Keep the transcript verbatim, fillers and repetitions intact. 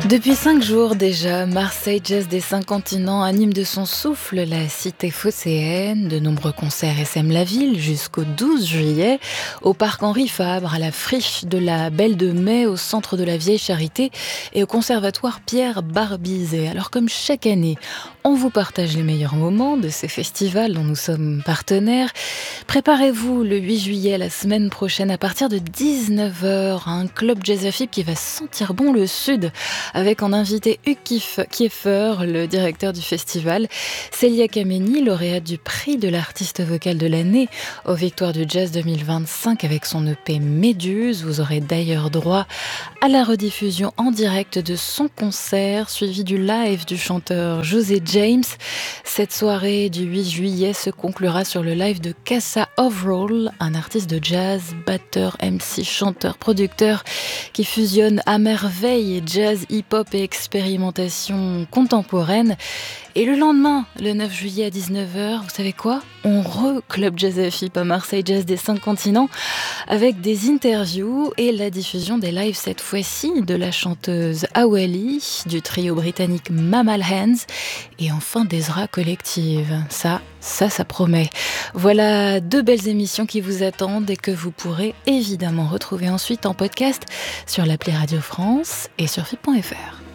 Depuis cinq jours déjà, Marseille Jazz des Cinq Continents anime de son souffle la cité phocéenne. De nombreux concerts essaiment la ville jusqu'au douze juillet, au parc Henri Fabre, à la friche de la Belle de Mai, au centre de la Vieille Charité et au conservatoire Pierre Barbizet. Alors comme chaque année, on vous partage les meilleurs moments de ces festivals dont nous sommes partenaires. Préparez-vous le huit juillet, la semaine prochaine, à partir de dix-neuf heures, à un club jazz à Fib qui va sentir bon le sud, avec en invité Hugues Kieffer, le directeur du festival, Célia Kameni, lauréate du prix de l'artiste vocal de l'année aux Victoires du Jazz deux mille vingt-cinq avec son E P Méduse. Vous aurez d'ailleurs droit à la rediffusion en direct de son concert, suivi du live du chanteur José James. Cette soirée du huit juillet se conclura sur le live de Casa Overall, un artiste de jazz, batteur, M C, chanteur, producteur, qui fusionne à merveille jazz, hip-hop et expérimentation contemporaine. Et le lendemain, le neuf juillet à dix-neuf heures, vous savez quoi ? On re-club Jazz à Fib à Marseille Jazz des Cinq Continents avec des interviews et la diffusion des lives cette fois-ci de la chanteuse Awali, du trio britannique Mammal Hands et enfin d'Ezra Collective. Ça, ça, ça promet. Voilà deux belles émissions qui vous attendent et que vous pourrez évidemment retrouver ensuite en podcast sur l'appli Radio France et sur fib point f r.